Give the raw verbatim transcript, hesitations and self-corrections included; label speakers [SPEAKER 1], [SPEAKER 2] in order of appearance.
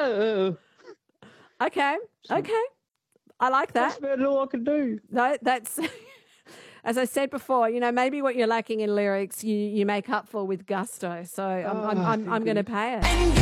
[SPEAKER 1] Uh,
[SPEAKER 2] Okay, okay. I like
[SPEAKER 1] that's
[SPEAKER 2] that.
[SPEAKER 1] about all I can do.
[SPEAKER 2] No, that's, as I said before, you know, maybe what you're lacking in lyrics, you, you make up for with gusto. So I'm, I'm,
[SPEAKER 1] Ah,
[SPEAKER 2] I'm,
[SPEAKER 1] thank
[SPEAKER 2] I'm going to
[SPEAKER 1] goodness.
[SPEAKER 2] pay it.